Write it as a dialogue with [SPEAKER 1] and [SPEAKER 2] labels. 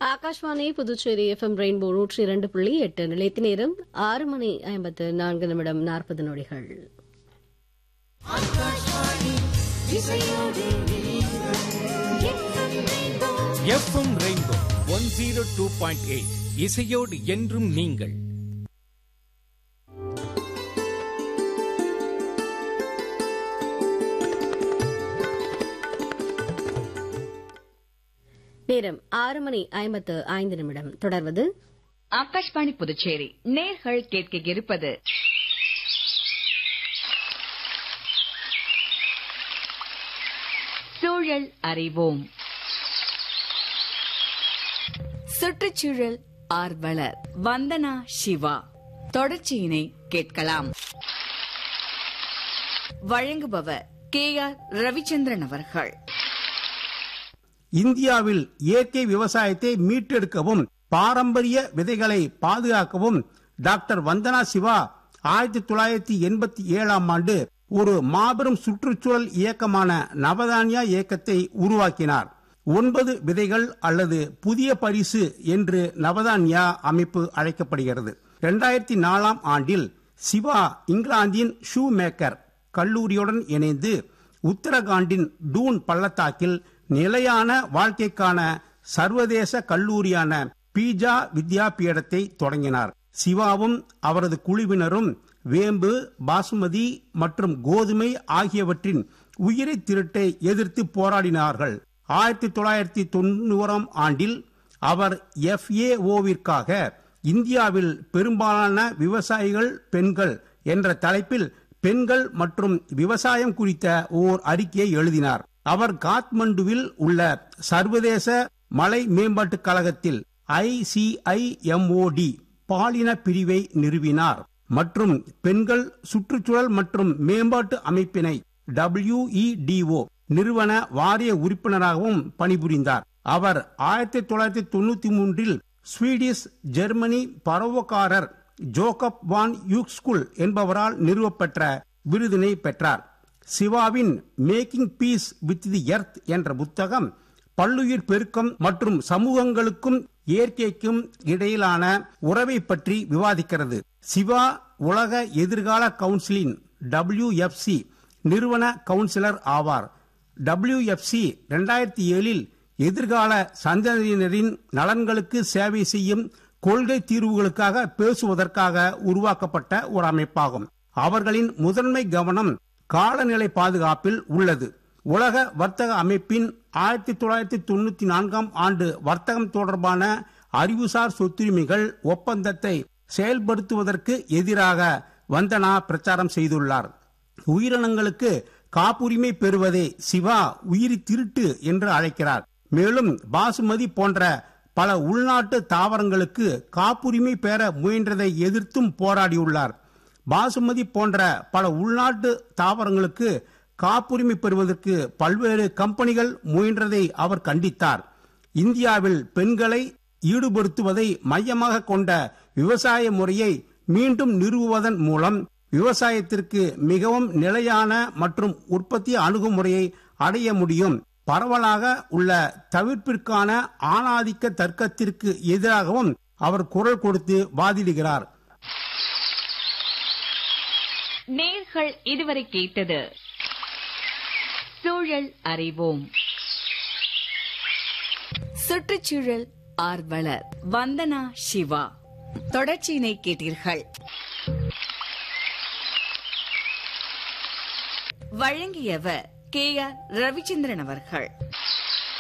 [SPEAKER 1] Akashvani Puducherry FM rainbow 102.8 நிலையத்தின் நேரம் 6:54
[SPEAKER 2] FM rainbow 102.8 இசையோடு என்றும் நீங்கள்.
[SPEAKER 1] நேரம் 6:55 தொடர்வது
[SPEAKER 3] ஆகாஷ்வாணி புதுச்சேரி நேர்கள் கேட்க இருப்பது சூழல் அறிவோம். சுற்றுச்சூழல் ஆர்வலர் வந்தனா சிவா தொடர்ச்சியினை கேட்கலாம். வழங்குபவர் KR ரவிச்சந்திரன் அவர்கள்.
[SPEAKER 4] இந்தியாவில் இயற்கை விவசாயத்தை மீட்டெடுக்கவும் பாரம்பரிய விதைகளை பாதுகாக்கவும் டாக்டர் வந்தனா சிவா 1987 ஒரு மாபெரும் சுற்றுச்சூழல் இயக்கமான நவதானியா இயக்கத்தை உருவாக்கினார். 9 விதைகள் அல்லது புதிய பரிசு என்று நவதானியா அமைப்பு அழைக்கப்படுகிறது. 2004 சிவா இங்கிலாந்தின் ஷூ மேக்கர் கல்லூரியுடன் இணைந்து உத்தரகாண்டின் டூன் பள்ளத்தாக்கில் நிலையான வாழ்க்கைக்கான சர்வதேச கல்லூரியான பீஜா வித்யாபீடத்தை தொடங்கினார். சிவாவும் அவரது குழுவினரும் வேம்பு, பாசுமதி மற்றும் கோதுமை ஆகியவற்றின் உயிரி திருட்டை எதிர்த்து போராடினார்கள். 1990 அவர் FAO-விற்காக இந்தியாவில் பெரும்பாலான விவசாயிகள் பெண்கள் என்ற தலைப்பில் பெண்கள் மற்றும் விவசாயம் குறித்த ஓர் அறிக்கையை எழுதினார். அவர் காத்மண்டுவில் உள்ள சர்வதேச மலை மேம்பாட்டுக் கழகத்தில் ICIMOD பாலின பிரிவை நிறுவினார் மற்றும் பெண்கள் சுற்றுச்சூழல் மற்றும் மேம்பாட்டு அமைப்பினை WEDO நிறுவன வாரிய உறுப்பினராகவும் பணிபுரிந்தார். அவர் 1993 ஸ்வீடிஷ் ஜெர்மனி பரோவக்காரர் ஜோகப் வான் யூக்ஸ்குல் என்பவரால் நிறுவப்பெற்ற விருதினை பெற்றார். சிவாவின் making piece with the earth என்ற புத்தகம் பல்லுயிர் பெருக்கம் மற்றும் சமூகங்களுக்கும் இயற்கைக்கும் இடையிலான உறவை பற்றி விவாதிக்கிறது. சிவா உலக எதிர்கால கவுன்சிலின் WFC நிறுவன கவுன்சிலர் ஆவார். WFC 2007 எதிர்கால சந்ததியினரின் நலன்களுக்கு சேவை செய்யும் கொள்கை தீர்வுகளுக்காக பேசுவதற்காக உருவாக்கப்பட்ட ஒரு அமைப்பாகும். அவர்களின் முதன்மை கவனம் காலநிலை பாதுகாப்பில் உள்ளது. உலக வர்த்தக அமைப்பின் 1994 வர்த்தகம் தொடர்பான அறிவுசார் சொத்துரிமைகள் ஒப்பந்தத்தை செயல்படுத்துவதற்கு எதிராக வந்தனா பிரச்சாரம் செய்துள்ளார். உயிரினங்களுக்கு காப்புரிமை பெறுவதை சிவா உயிரி திருட்டு என்று அழைக்கிறார். மேலும் பாசுமதி போன்ற பல உள்நாட்டு தாவரங்களுக்கு காப்புரிமை பெற முயன்றதை எதிர்த்தும் போராடியுள்ளார். பாசுமதி போன்ற பல உள்நாட்டு தாவரங்களுக்கு காப்புரிமை பெறுவதற்கு பல்வேறு கம்பெனிகள் முயன்றதை அவர் கண்டித்தார். இந்தியாவில் பெண்களை ஈடுபடுத்துவதை மையமாக கொண்ட விவசாய முறையை மீண்டும் நிறுவுவதன் மூலம் விவசாயத்திற்கு மிகவும் நிலையான மற்றும் உற்பத்தி அணுகுமுறையை அடைய முடியும். பரவலாக உள்ள தவிர்ப்பிற்கான ஆணாதிக்க தர்க்கத்திற்கு எதிராகவும் அவர் குரல் கொடுத்து வாதிடுகிறார்.
[SPEAKER 3] நேர்கள் இதுவரை கேட்டது சூழல் அறிவோம். சுற்றுச்சூழல் ஆர்வலர் வந்தனா சிவா தொடர்ச்சியினை கேட்டீர்கள். வழங்கியவர் KR ரவிச்சந்திரன் அவர்கள்.